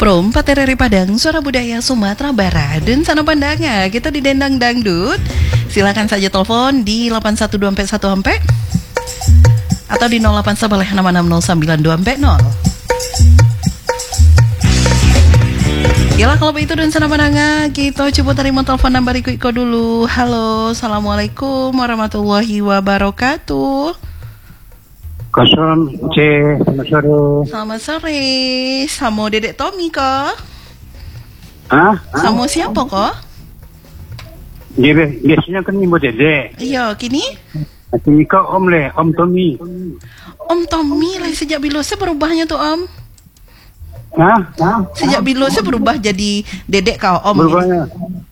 Pro 4 RRI Padang, Suara Budaya Sumatera Barat. Dan sana pandanga, kita di Dendang Dangdut. Silakan saja telepon di 81241 atau di 081 Yalah kalau begitu dan sana pandanga, kita coba terima telepon number Iko dulu. Halo, Assalamualaikum warahmatullahi wabarakatuh. Kosong C, selamat sore. Selamat sore, sama Dedek Tommy kah? Hah? Sama siapa kah? Dia biasanya kan ibu dede. Iya, kini? Ini kau Om le, Om Tommy. Om Tommy lah sejak bilosnya berubahnya tuh Om. Hah? Sejak bilosnya berubah jadi Dedek kau Om. Berubahnya.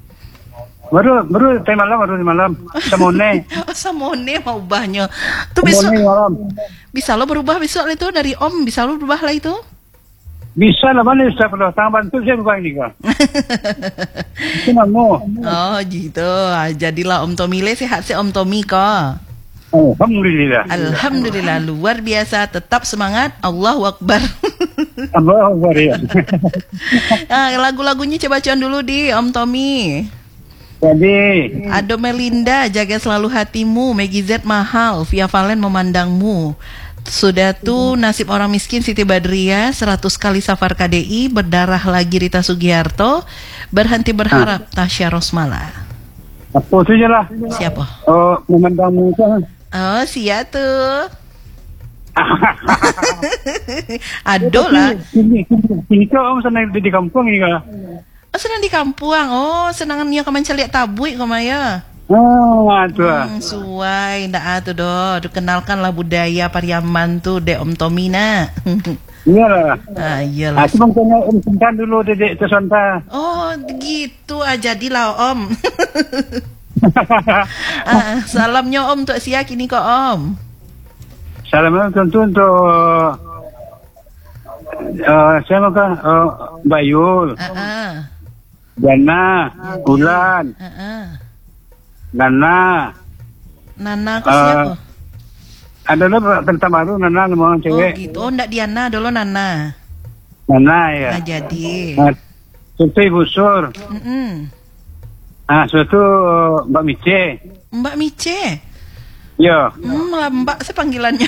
Baru tadi malam. Samone. Oh, Samone mau ubahnya. Tuh besok Samone malam. bisa lo berubah besok itu dari Om, bisa lo berubah lah itu. Bisa lah mana saya perlu tangan bantu saya berubah ini kak. Itu mau. Oh gitu. Jadilah Om Tommy le sehat sih Om Tommy kok. Alhamdulillah. Alhamdulillah luar biasa, tetap semangat. Allahu Akbar. Allahu Akbar ya. Lagu-lagunya coba bacaan dulu di Om Tommy. Jadi Ado Melinda, Jaga Selalu Hatimu, Maggie Z Mahal, Via Valen Memandangmu. Sudah tuh Nasib Orang Miskin Siti Badriah, 100 Kali Safar KDI, Berdarah Lagi Rita Sugiharto, Berhenti Berharap Tasya Rosmala. apa tu je lah. Siapa? Oh, memandangmu tu. Oh, sia tuh. Ado lah. Ini kau Om senang di kampung ini kak. Oh, senang di kampung. Oh, senangnya kaman celiak tabui kamaya. Oh, tu. Suai, ndak atuh do. Kenalkanlah budaya Pariaman tuh de Om Tomina. Iyalah. Iyalah. Aku mau tanya Om Sintan dulu dedek tersanta. Oh, gitu jadilah Om. Salamnya Om untuk siak ini kok Om. Salam tentu untuk siapa kah? Mbak Yul, Jana, Bulan, Nana. Nana kok siapa? Ada lah tentang baru Nana nama orang cewek. Oh gitu. Oh ndak Diana dulu Nana. Nana ya. Jadi. Suatu Ibu Sur. Suatu Mbak Mice. Mbak Mice. Ya. Mbak saya panggilannya.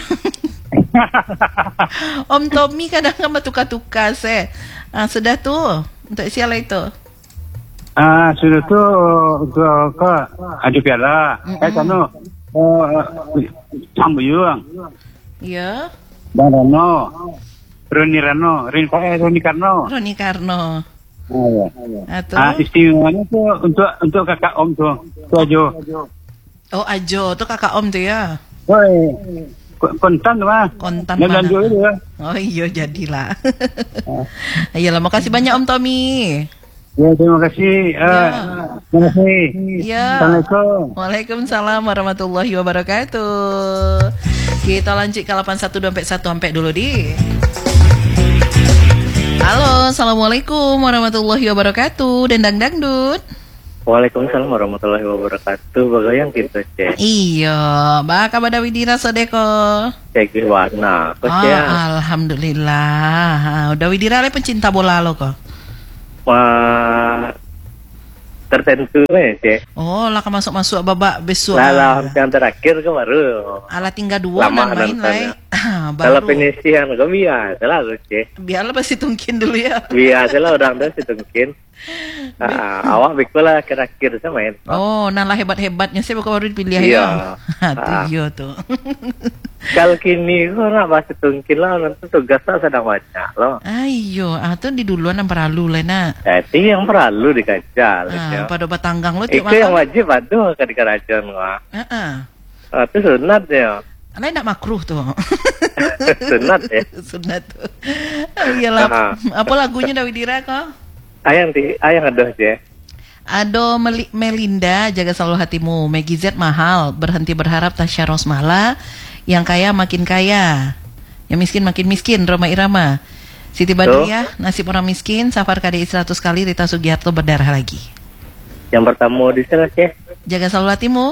Om Tommy kadang kan tukar-tukar se. Sudah tuh untuk siapa itu? Sudah tuh untuk ke adu piala. Kanu Sambuyung. Ya. Bang Rano. Roni Karno. Roni Karno. Istimewanya tuh untuk kakak Om tuh Ajo. Oh Ajo, tuh kakak Om tuh ya. Woi, kontan mah. Kontan mana? Ya. Oh iya jadilah. Ayolah, makasih banyak Om Tommy. Ya terima kasih. Terima kasih. Ya. Assalamualaikum. Waalaikumsalam warahmatullahi wabarakatuh. Kita lanjut ke 8121 dulu di. Halo, assalamualaikum warahmatullahi wabarakatuh. Dendang Dangdut. Waalaikumsalam warahmatullahi wabarakatuh. Bagaimana kita cek? Iya, baka pada Widira Sodeko. Cek warna. Alhamdulillah. Udah Widira le pencinta bola lo kok. Wah, tertentu cek. Oh, lah masuk babak besok. Lah yang terakhir ke baru. Ala tinggal dua lama dan main lah. Kalau penyisian kau biasa lah cek. Biarlah pasti tungkin dulu ya. Biasa lah orang dah si tungkin. Awak bikulah kira-kira sama main. Oh, nalah hebat-hebatnya sih baru dipilih ya. Iya tuh. Kalau kini kau nak bahas tungkin lah, nanti tugasnya sedang banyak loh. Ayo, tuh di duluan yang perlu lah nak. Jadi yang perlu dikajar. Pada batanggang lo itu yang wajib aduh ke di kerajaan gua. Itu sunat ya. Lain nak makruh tuh. Sunat ya. Sunat tuh. Iyalah. Apa lagunya Dawi Dira kok? Ayang ada aja. Ado Melinda, Jaga Selalu Hatimu, Maggie Z Mahal, Berhenti Berharap Tasya Rosmala, Yang Kaya Makin Kaya, Yang Miskin Makin Miskin, Roma Irama, Siti Badriah, Nasib Orang Miskin, Safar KDI 100 Kali, Rita Sugiharto, Berdarah Lagi. Yang pertama di sana cek. Jaga Selalu Hatimu.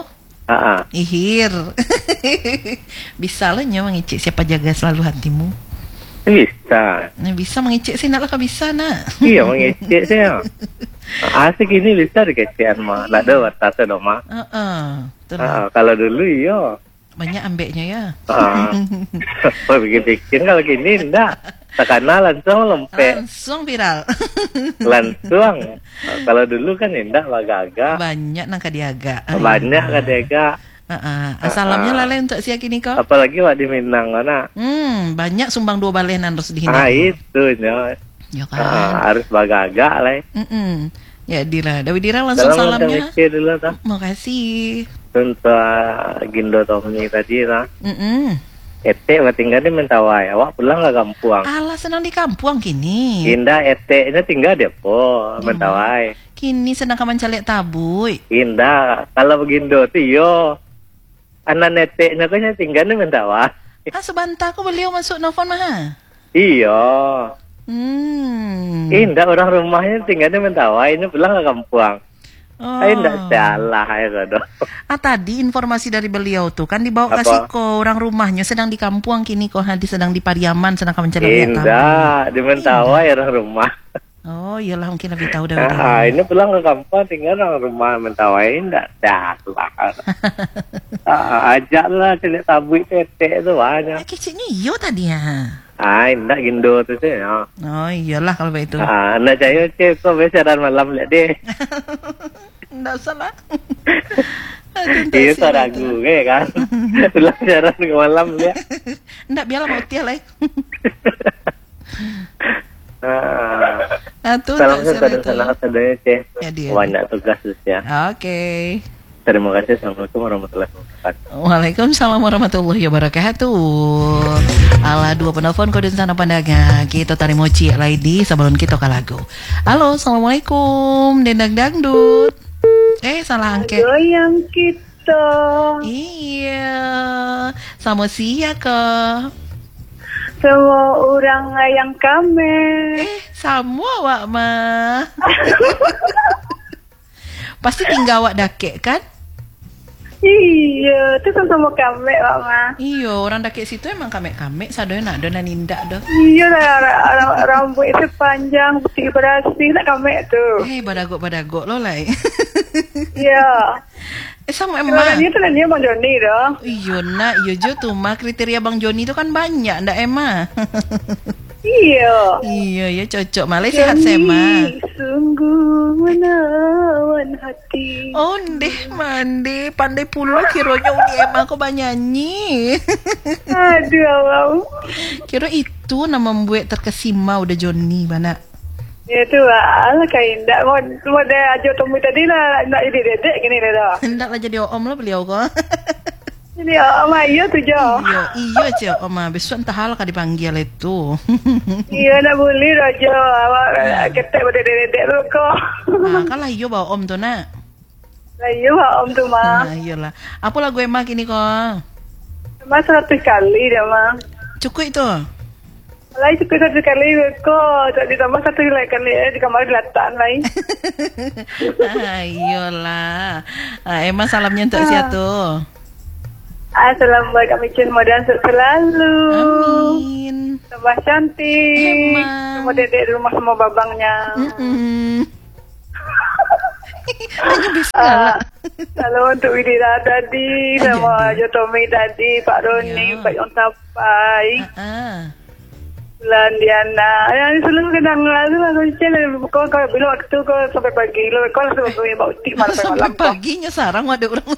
Ihir. Bisa lah nyawa ngicik siapa jaga selalu hatimu. Bisa. Bisa mengecek sih nak lah bisa nak. Iya mengecek saya. Asik ini bisa dikecekan mah. Nggak ada batasnya dong mah. Betul. Kalau dulu iya. Banyak ambeknya ya. Bikin-bikin kalau gini enggak. Tekana langsung lempek. Langsung viral. Langsung. Kalau dulu kan enggak gaga. Banyak nang kadiaga. Banyak kadega. Asalamnya lalai untuk siak ini kok. Apalagi wak di Minang mana. Banyak sumbang 2 balenan harus dihindari. Itu ya. Ya kan. Harus bagaga lah. Ya Dira, Dawi Dira langsung salamnya. Dulu, Makasih. Untuk Gindo Tommy tadi lah. Ete tinggal di Mentawai. Awak pulang ke kampung. Alah senang di kampung kini. Indah ete ini tinggal di po Mentawai. Kini sedang kaman calek tabui. Indah kalau begindo tuh yo. Anak neteknya kan tinggal di Mentawai. Sebentar aku beliau masuk nelfon mah. Iya. Indah orang rumahnya tinggal di Mentawai, ini pulang ke kampung. Indah salah ya dong. Tadi informasi dari beliau tuh kan dibawa kasih ke orang rumahnya sedang di kampung kini kok sedang di Pariaman sedang kamu mencari Indah di Mentawai orang rumah. Oh iyalah mungkin lebih tahu dari ini pulang ke kampung tinggal orang rumah Mentawai indah salah. Ajaklah celik tabui tete itu banyak. Kecilnya iyo tadi ya. Indah gindo tuh sih ya. Oh iyalah kalau begitu. Nak cayo cek kok besaran malam lihat deh. Nggak salah. Iya tak ragu kan. Pulang siaran ke malam lihat. Nggak biarlah mau tiap lah. Salam saudara cek. Banyak tugas ya. Oke. Terima kasih. Assalamualaikum warahmatullahi wabarakatuh. Waalaikumsalam warahmatullahi wabarakatuh. Ala 2 penelpon kode sana pandaga. Kita tari moci lagi sebelum kita ke lagu. Halo, assalamualaikum. Dendang dangdut. Salah angket. Goyang kita. Iya. Sama sia ke. Semua orang yang kami. Semua wak mah. Pasti tinggal wak dakek kan? Iya, itu kan sama kami mama. Iya, orang dakek situ emang kami sadoy nak dona nindak dah. Iya lah, rambut itu panjang, putih bersih nak kami tuh. Badagok lo lah. Iya. Sama emang. Dia tuh dia Bang Joni dah. Iya nak, iya jo tuh mah kriteria Bang Joni itu kan banyak, ndak emang. Iya. Iya ya cocok malah sehat sema. Sungguh menawan hati. Oh deh mandi pandai pula kironya uni emang kok banyanyi. Aduh awam. Kira itu nama membuat terkesima udah Joni mana. Ya tu lah kayak ndak mau dia ajo temu tadi lah nak jadi dedek gini dah. Ndak lah jadi om lah beliau kok. Ini om ayo tu jo. Iya cik om besok entah hal kah dipanggil itu. Iya nak boleh raja awak ketek pada dedek lu kok. Kan lah iyo bawa om tu nak. Lah iyo om tu mah. Iyalah. Apa lagu emak ini kok? Mas 100 kali dah mah. Cukup itu. Lai cukup 1 kali kok. Tak ditambah 1 kali di kamar gelatan lain. Iyalah. Emang salamnya untuk siapa tuh? Assalamualaikum kami modern selalu. Amin. Tambah cantik. Semua dedek di rumah semua babangnya. Hanya bisa lah. Kalau untuk Widira tadi, sama Jotomi tadi, Pak Roni, Pak Yontapai, Bulan Diana. Yang selalu kenang lalu lah. Kau bila waktu kau sampai pagi, kau langsung pergi bawa utik malam malam. Sampai paginya sarang ada orang.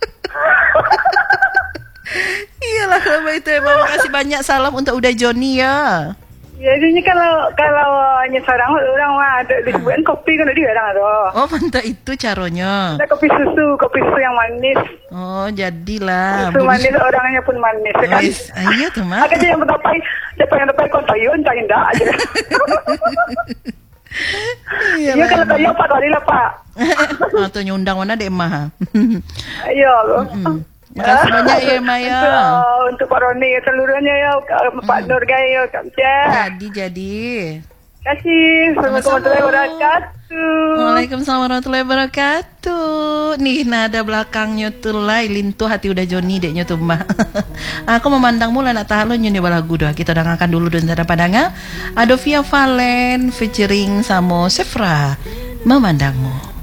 Iyalah kalau itu emang makasih banyak salam untuk udah Joni ya. Jadinya kalau hanya sarang orang mah ada disebutkan kopi kan dia orang ada. Oh mantap itu caranya. Ada kopi susu yang manis. Oh jadilah. Susu manis orangnya pun manis kan. Iya tuh mah. Agak yang berdapai, siapa yang dapat kontayun tak indah aja. Iya kalau tayo Pak kali lah Pak. Atau nyundang mana deh mah. Iya. Makasih banyak ya Maya. Untuk Pak Roni seluruhnya ya, Pak Nur Gaya, Kak Cah. Jadi. Kasih. Assalamualaikum warahmatullahi wabarakatuh. Waalaikumsalam warahmatullahi wabarakatuh. Nih nada belakangnya tuh lai lintu hati udah Joni deknya tuh mah. Aku memandang mula nak tahalun nyuni balagu doa. Kita dengarkan dulu dan cara padanga. Adovia Valen featuring sama Sefra Memandangmu.